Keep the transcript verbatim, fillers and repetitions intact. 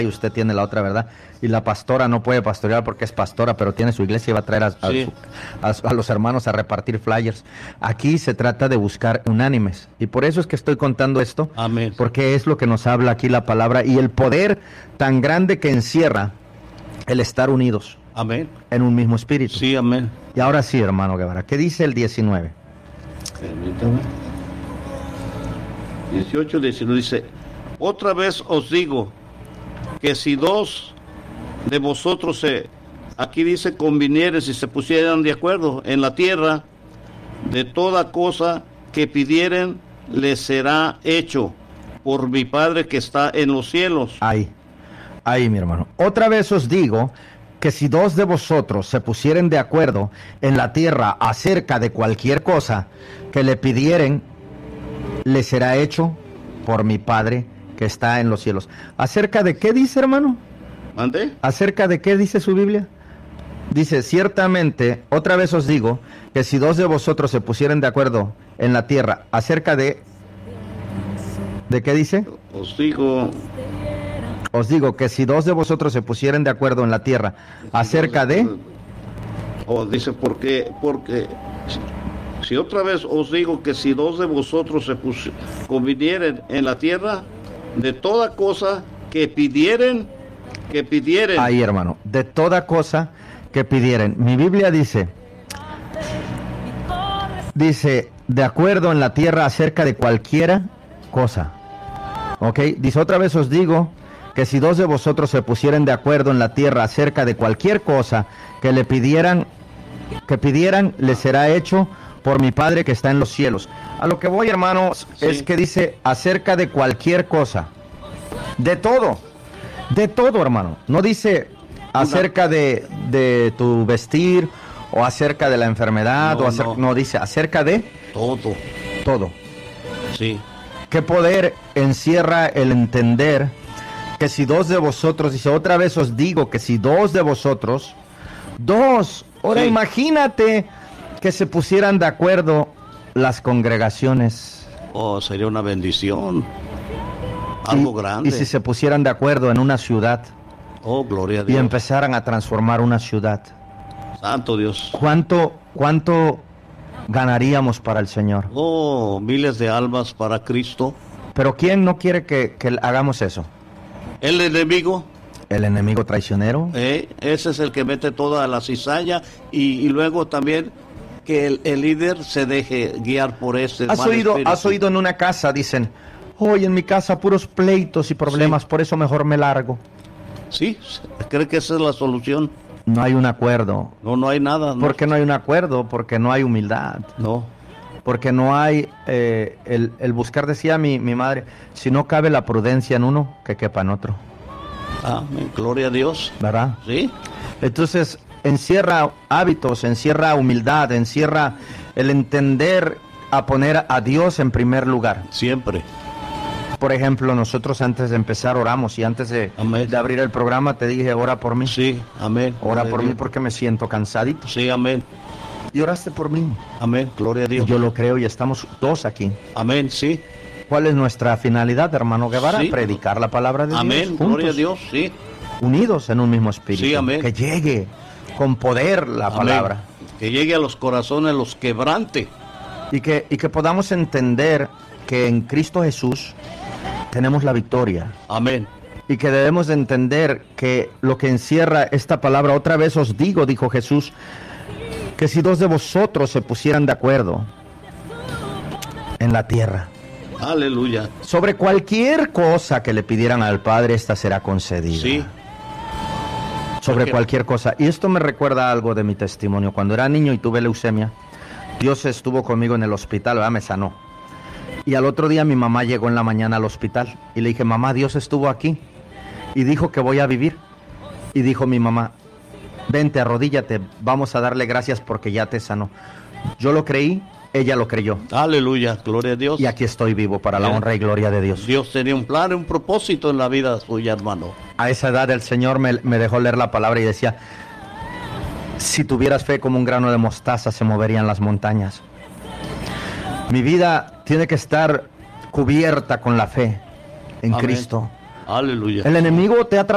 y usted tiene la otra verdad. Y la pastora no puede pastorear porque es pastora, pero tiene su iglesia y va a traer a, a, Sí. a, a los hermanos a repartir flyers. Aquí se trata de buscar unánimes. Y por eso es que estoy contando esto. Amén. Porque es lo que nos habla aquí la palabra y el poder tan grande que encierra el estar unidos Amén. en un mismo espíritu. Sí, amén. Y ahora sí, hermano Guevara, ¿qué dice el diecinueve? Permítame. dieciocho, diecinueve dice: otra vez os digo que si dos de vosotros se, aquí dice, convinieres y se pusieran de acuerdo en la tierra, de toda cosa que pidieren les será hecho por mi Padre que está en los cielos. Ahí, ahí mi hermano. Otra vez os digo que si dos de vosotros se pusieren de acuerdo en la tierra acerca de cualquier cosa que le pidieren, le será hecho por mi Padre que está en los cielos. ¿Acerca de qué dice, hermano? ¿Mande? ¿Acerca de qué dice su Biblia? Dice, ciertamente, otra vez os digo, que si dos de vosotros se pusieren de acuerdo en la tierra acerca de... ¿De qué dice? Os digo, Os digo que si dos de vosotros se pusieren de acuerdo en la tierra acerca de... o dice, porque, porque, si, si otra vez os digo que si dos de vosotros se pus, convinieren en la tierra, de toda cosa que pidieren, que pidieren. Ahí, hermano, de toda cosa que pidieren. Mi Biblia dice, dice, de acuerdo en la tierra acerca de cualquiera cosa. ¿Ok? Dice, otra vez os digo que si dos de vosotros se pusieren de acuerdo en la tierra acerca de cualquier cosa que le pidieran, que pidieran, les será hecho por mi Padre que está en los cielos. A lo que voy, hermanos, Sí. es que dice acerca de cualquier cosa. De todo. De todo, hermano. No dice acerca de, de tu vestir o acerca de la enfermedad. No, o acer- no. no, dice acerca de Todo, todo. sí. ¿Qué poder encierra el entender que si dos de vosotros, dice, otra vez os digo que si dos de vosotros, dos, ahora Sí. imagínate que se pusieran de acuerdo las congregaciones. Oh, sería una bendición. Algo Y- grande. Y si se pusieran de acuerdo en una ciudad Oh, gloria a y Dios. empezaran a transformar una ciudad. Santo Dios. ¿Cuánto, cuánto ganaríamos para el Señor? Oh, miles de almas para Cristo. Pero ¿quién no quiere que, que hagamos eso? El enemigo, ¿El enemigo traicionero? eh, ese es el que mete toda la cizaña y, y luego también que el, el líder se deje guiar por ese ¿Has mal oído, espíritu. has oído en una casa, dicen, hoy en mi casa puros pleitos y problemas, Sí. por eso mejor me largo? Sí, cree que esa es la solución. No hay un acuerdo. No, no hay nada. No. ¿Por qué no hay un acuerdo? Porque no hay humildad. No. Porque no hay eh, el, el buscar, decía mi, mi madre, si no cabe la prudencia en uno, que quepa en otro. Amén. Gloria a Dios. ¿Verdad? Sí. Entonces, encierra hábitos, encierra humildad, encierra el entender a poner a Dios en primer lugar. Siempre. Por ejemplo, nosotros antes de empezar oramos y antes de, Amén. de abrir el programa te dije, ora por mí. Sí. Amén. Ora Gloria por a mí Dios. porque me siento cansadito. Sí, amén. Y oraste por mí. Amén. Gloria a Dios. Yo lo creo y estamos dos aquí. Amén. Sí. ¿Cuál es nuestra finalidad, hermano Guevara? Sí. Predicar la palabra de Amén. Dios. juntos, Gloria a Dios. Sí. Unidos en un mismo espíritu. Sí, amén. Que llegue con poder la Amén. palabra. Que llegue a los corazones, los quebrante. Y que, y que podamos entender que en Cristo Jesús tenemos la victoria. Amén. Y que debemos de entender que lo que encierra esta palabra, otra vez os digo, dijo Jesús, que si dos de vosotros se pusieran de acuerdo en la tierra, Aleluya. sobre cualquier cosa que le pidieran al Padre, esta será concedida. Sí. Sobre Porque- cualquier cosa. Y esto me recuerda algo de mi testimonio. Cuando era niño y tuve leucemia, Dios estuvo conmigo en el hospital, ¿verdad? Me sanó. Y al otro día mi mamá llegó en la mañana al hospital y le dije, mamá, Dios estuvo aquí y dijo que voy a vivir. Y dijo mi mamá, vente, arrodíllate, vamos a darle gracias porque ya te sanó. Yo lo creí, ella lo creyó. Aleluya. Gloria a Dios. Y aquí estoy vivo para la Bien. honra y gloria de Dios. Dios tenía un plan, un propósito en la vida suya, hermano. A esa edad el Señor me, me dejó leer la palabra y decía, si tuvieras fe como un grano de mostaza se moverían las montañas. Mi vida tiene que estar cubierta con la fe en Amén. Cristo. Aleluya. El enemigo te ha tratado